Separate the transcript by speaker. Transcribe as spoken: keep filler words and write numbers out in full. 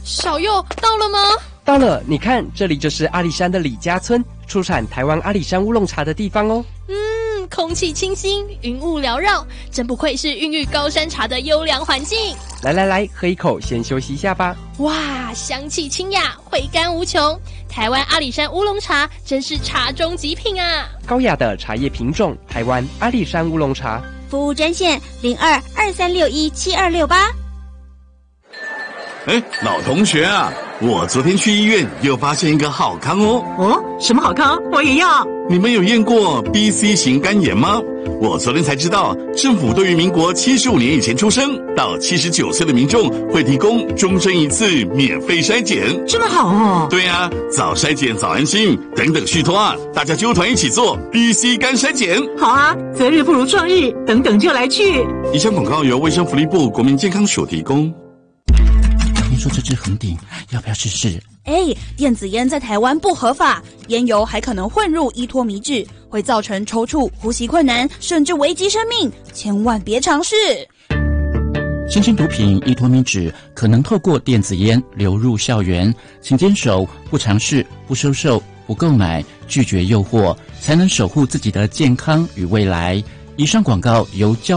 Speaker 1: 小佑到了吗？
Speaker 2: 到了，你看，这里就是阿里山的李家村，出产台湾阿里山乌龙茶的地方哦。
Speaker 1: 嗯，空气清新，云雾缭绕，真不愧是孕育高山茶的优良环境。
Speaker 2: 来来来，喝一口，先休息一下吧。
Speaker 1: 哇，香气清雅，回甘无穷。台湾阿里山乌龙茶真是茶中极品啊！
Speaker 2: 高雅的茶叶品种，台湾阿里山乌龙茶。
Speaker 3: 服务专线零二二三六一七二六八。
Speaker 4: 哎，老同学啊，我昨天去医院又发现一个好康哦。
Speaker 5: 哦，什么好康？我也要。
Speaker 4: 你们有验过 B C 型肝炎吗？我昨天才知道，政府对于民国七十五年以前出生到七十九岁的民众会提供终身一次免费筛检。
Speaker 5: 这么好哦。
Speaker 4: 对啊，早筛检早安心，等等续托啊，大家揪团一起做 B C 肝筛检。
Speaker 5: 好啊，择日不如撞日，等等就来去。
Speaker 4: 以上广告由卫生福利部国民健康署提供。
Speaker 6: 听说这支恒鼎，要不要试试？
Speaker 3: 哎，电子烟在台湾不合法，烟油还可能混入依托米脂，会造成抽搐、呼吸困难，甚至危及生命，千万别尝试。
Speaker 6: 新型毒品依托米脂可能透过电子烟流入校园，请坚守不尝试、不收受、不购买、拒绝诱惑，才能守护自己的健康与未来。以上广告由教